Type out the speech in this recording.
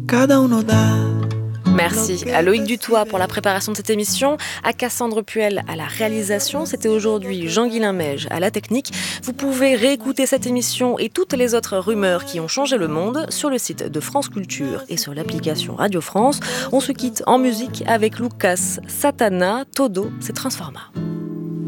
cada uno dá. Merci à Loïc Dutoit pour la préparation de cette émission, à Cassandre Puel à la réalisation. C'était aujourd'hui Jean-Guilain Meige à la technique. Vous pouvez réécouter cette émission et toutes les autres rumeurs qui ont changé le monde sur le site de France Culture et sur l'application Radio France. On se quitte en musique avec Lucas Satana, Todo se transforma.